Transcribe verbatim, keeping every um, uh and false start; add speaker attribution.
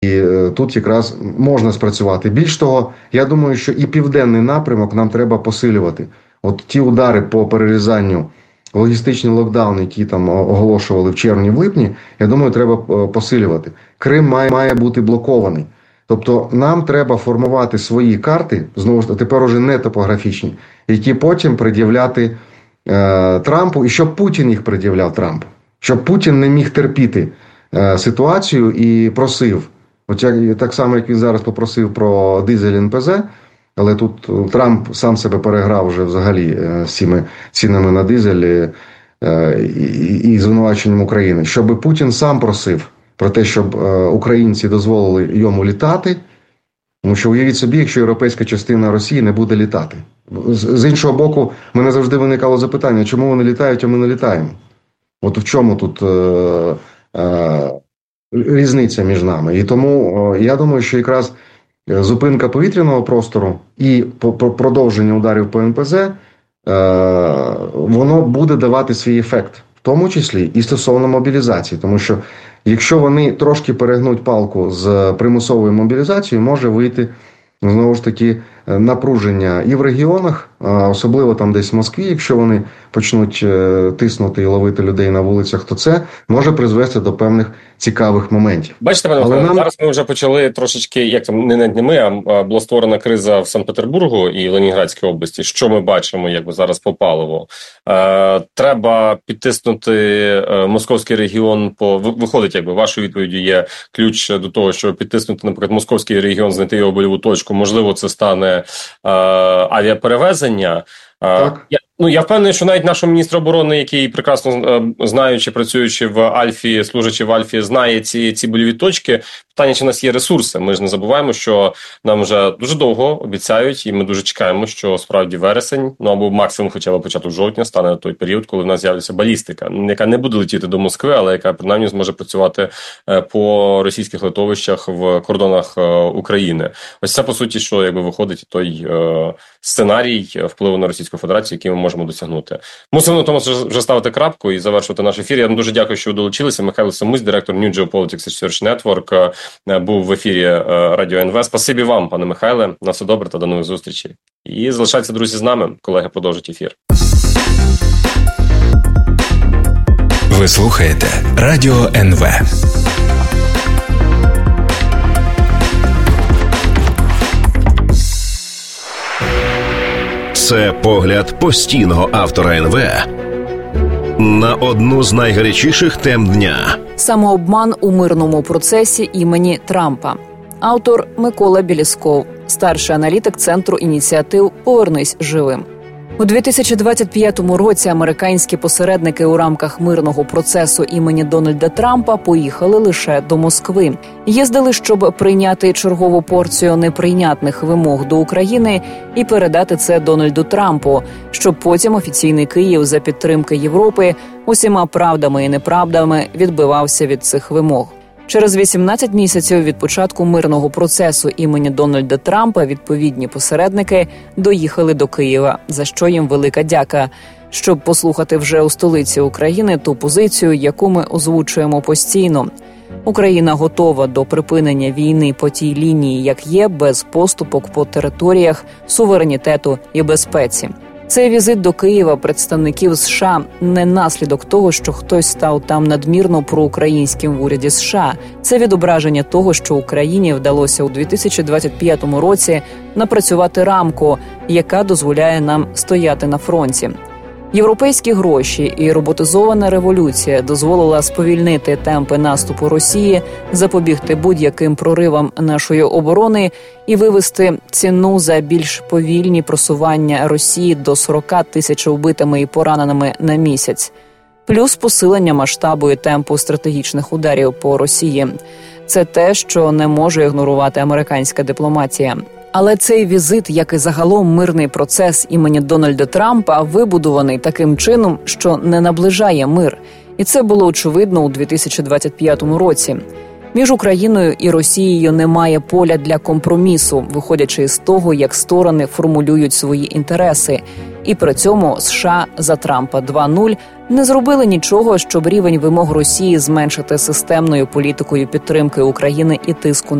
Speaker 1: І тут якраз можна спрацювати. Більш того, я думаю, що і південний напрямок нам треба посилювати. От ті удари по перерізанню, логістичні локдауни, які там оголошували в червні, в липні, я думаю, треба посилювати. Крим має, має бути блокований. Тобто нам треба формувати свої карти, знову ж таки, тепер уже не топографічні, які потім пред'являти е, Трампу, і щоб Путін їх пред'являв Трампу. Щоб Путін не міг терпіти е, ситуацію і просив. От як, так само, як він зараз попросив про дизель ен пе зе, але тут Трамп сам себе переграв вже взагалі е, з цими цінами на дизель е, і, і звинуваченням України. Щоб Путін сам просив про те, щоб е, українці дозволили йому літати, тому що уявіть собі, якщо європейська частина Росії не буде літати. З, з іншого боку, мене завжди виникало запитання, чому вони літають, а ми не літаємо. От в чому тут е, е, різниця між нами. І тому е, я думаю, що якраз зупинка повітряного простору і продовження ударів по ен пе зе, е, воно буде давати свій ефект. В тому числі і стосовно мобілізації. Тому що якщо вони трошки перегнуть палку з примусовою мобілізацією, може вийти, знову ж таки, напруження і в регіонах, особливо там десь в Москві, якщо вони почнуть тиснути і ловити людей на вулицях, то це може призвести до певних цікавих моментів.
Speaker 2: Бачите, пане Михайло, нам... зараз ми вже почали трошечки, як там, не, не ми, а була створена криза в Санкт-Петербургу і Ленінградській області. Що ми бачимо, якби зараз по паливу? Е, треба підтиснути е, московський регіон по... Виходить, якби, вашою відповіддю є ключ до того, щоб підтиснути, наприклад, московський регіон, знайти його больову точку. Можливо, це стане е, авіаперевезення.
Speaker 1: Так.
Speaker 2: Я, ну, я впевнений, що навіть наш міністр оборони, який прекрасно е, знаючи, працюючи в Альфі, служачи в Альфі, знає ці, ці больові точки. Питання, чи у нас є ресурси. Ми ж не забуваємо, що нам вже дуже довго обіцяють, і ми дуже чекаємо, що справді вересень, ну або максимум хоча б початок жовтня, стане той період, коли в нас з'явиться балістика, яка не буде летіти до Москви, але яка принаймні зможе працювати по російських литовищах в кордонах України. Ось це, по суті, що якби виходить той е, сценарій впливу на Російську Федерацію, який ми можемо досягнути. Мусимо на тому вже ставити крапку і завершувати наш ефір. Я вам дуже дякую, що ви долучилися. Михайло Самусь, директор New Geopolitics Research Network, був в ефірі Радіо ен ве. Спасибі вам, пане Михайле. На все добре та до нових зустрічей. І залишайтеся, друзі, з нами. Колеги продовжать ефір.
Speaker 3: Ви слухаєте Радіо ен ве.
Speaker 4: Це погляд постійного автора ен ве на одну з найгарячіших тем дня.
Speaker 5: Самообман у мирному процесі імені Трампа. Автор Микола Білісков, старший аналітик Центру ініціатив «Повернись живим». У дві тисячі двадцять п'ятому році американські посередники у рамках мирного процесу імені Дональда Трампа поїхали лише до Москви. Їздили, щоб прийняти чергову порцію неприйнятних вимог до України і передати це Дональду Трампу, щоб потім офіційний Київ за підтримки Європи усіма правдами і неправдами відбивався від цих вимог. Через вісімнадцять місяців від початку мирного процесу імені Дональда Трампа відповідні посередники доїхали до Києва, за що їм велика дяка, щоб послухати вже у столиці України ту позицію, яку ми озвучуємо постійно. Україна готова до припинення війни по тій лінії, як є, без поступок по територіях, суверенітету і безпеці. Цей візит до Києва представників США не наслідок того, що хтось став там надмірно проукраїнським в уряді США. Це відображення того, що Україні вдалося у дві тисячі двадцять п'ятому році напрацювати рамку, яка дозволяє нам стояти на фронті. Європейські гроші і роботизована революція дозволила сповільнити темпи наступу Росії, запобігти будь-яким проривам нашої оборони і вивести ціну за більш повільні просування Росії до сорок тисяч вбитими і пораненими на місяць. Плюс посилення масштабу і темпу стратегічних ударів по Росії. Це те, що не може ігнорувати американська дипломатія. Але цей візит, як і загалом мирний процес імені Дональда Трампа, вибудований таким чином, що не наближає мир. І це було очевидно у дві тисячі двадцять п'ятому році. Між Україною і Росією немає поля для компромісу, виходячи з того, як сторони формулюють свої інтереси. І при цьому США за Трампа два нуль не зробили нічого, щоб рівень вимог Росії зменшити системною політикою підтримки України і тиску